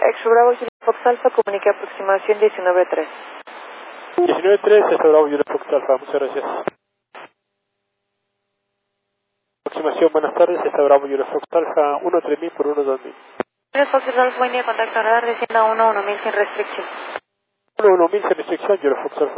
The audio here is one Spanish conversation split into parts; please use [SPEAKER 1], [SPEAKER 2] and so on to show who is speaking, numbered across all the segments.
[SPEAKER 1] Extra Bravo Juliet Fox Alpha, comunique aproximación 19-3.
[SPEAKER 2] 19-3, Extra Bravo Juliet Fox Alpha, muchas gracias. Aproximación, buenas tardes, Extra Bravo Juliet Fox Alpha, 1-3000 por 1-2000.
[SPEAKER 1] Juliet Fox Alpha, buen día, contacto radar, descienda 1-1000 sin restricción.
[SPEAKER 2] 1-1000 sin restricción, Juliet Fox Alpha.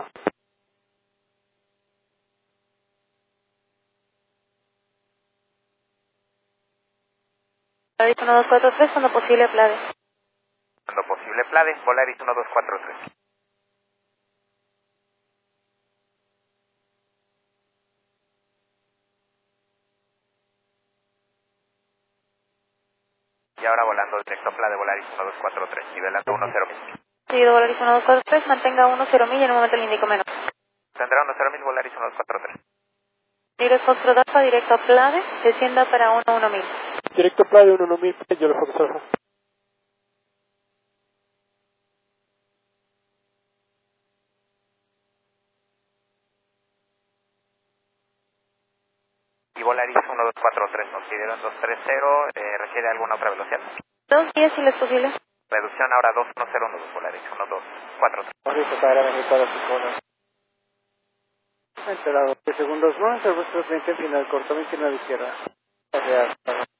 [SPEAKER 1] Volaris 1243, cuando posible, Plade.
[SPEAKER 3] Cuando posible, Plade, Volaris 1243. Y ahora volando directo Plade, Volaris 1243, nivelando 10.000.
[SPEAKER 1] Seguido Volaris 1243, mantenga 10.000 y en un momento le indico menos.
[SPEAKER 3] Tendrá 10.000, Volaris 1243.
[SPEAKER 1] Juliet Fox Alpha, directo a Plade, descienda para 1-1000.
[SPEAKER 2] Directo Plade, 1-1000, Juliet Fox Alpha.
[SPEAKER 3] Y Volaris 1243, consideran 230, ¿requiere alguna otra velocidad?
[SPEAKER 1] 210 si les es posible.
[SPEAKER 3] Reducción ahora 2101, Volaris 1243.
[SPEAKER 4] Ahorita para venir para su zona. Enterado, 10 segundos más, el vuestro frente final, corto 29 izquierda. Gracias.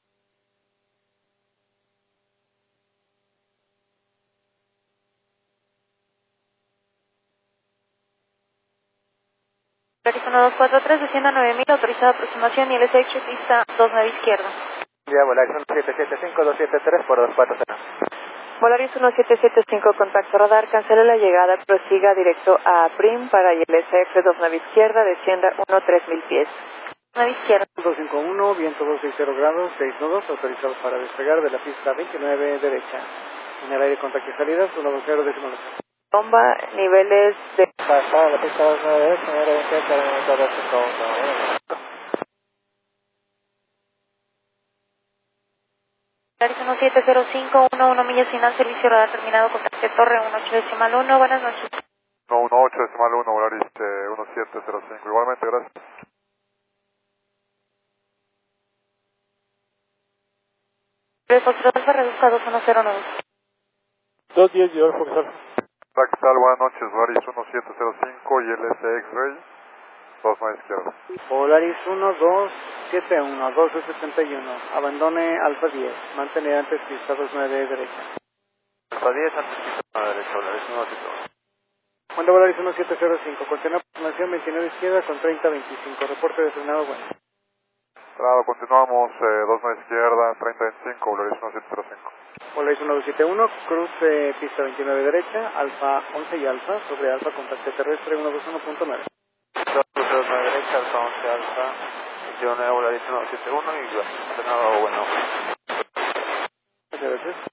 [SPEAKER 1] Volaris 1243, descienda 9.000, autorizada aproximación y el SX pista 29 izquierda.
[SPEAKER 4] Ya, Volaris 1775, 273 por 240.
[SPEAKER 1] Volaris 1775, contacto radar, cancele la llegada, prosiga directo a Prim para el SX 29 izquierda, descienda 1-3000 pies. 9 izquierda.
[SPEAKER 4] 251, viento 260 grados, 6 nodos, autorizados para despegar de la pista 29 derecha. En el aire contacto y salidas, 120 décimo.
[SPEAKER 1] Bomba, niveles de...
[SPEAKER 4] Pasada la pista 29 derecha, señora 28, elemento 251.
[SPEAKER 1] Volaris 1705, 11 millas final, servicio radar terminado, contacto torre 18.1, buenas noches.
[SPEAKER 5] No, 18.1, Volaris 1705. Igualmente, gracias.
[SPEAKER 1] Fox Alpha, reduzca 2109.
[SPEAKER 2] 210, Juliet Fox Alpha.
[SPEAKER 5] Hola, ¿qué tal? Buenas noches, Volaris 1705 y el X-Ray, 29 izquierda.
[SPEAKER 4] Volaris 1271, 1271, abandone Alfa 10, mantener antes pista 29 derecha.
[SPEAKER 3] Alfa 10, antes pista derecha, Volaris 1271.
[SPEAKER 4] Manda Volaris 1705, continúa aproximación 29 izquierda con 30-25, reporte de frenado bueno.
[SPEAKER 5] Claro, continuamos, 29 izquierda, 30-25, Volaris 1705.
[SPEAKER 4] Volaris 1271, cruce pista 29 derecha, Alfa 11 y Alfa, sobre Alfa, contacto terrestre 121.9.
[SPEAKER 3] 229 derecha, Alfa 11 Alfa, 21 Volaris 171 y frenado bueno.
[SPEAKER 4] Muchas gracias.